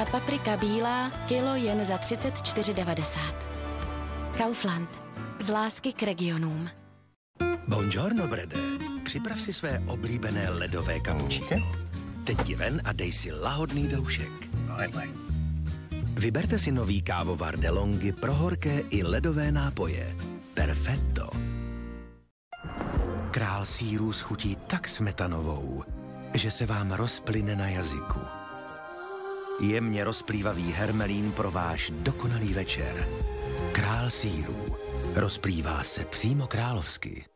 a paprika bílá kilo jen za 34,90. Kaufland. Z lásky k regionům. Buongiorno, Brede. Připrav si své oblíbené ledové kapučíno. Teď ti ven a dej si lahodný doušek. Vyberte si nový kávovar DeLonghi pro horké i ledové nápoje. Perfetto. Král sýrů schutí tak smetanovou, že se vám rozplyne na jazyku. Jemně rozplývavý hermelín pro váš dokonalý večer. Král sýrů. Rozplývá se přímo královsky.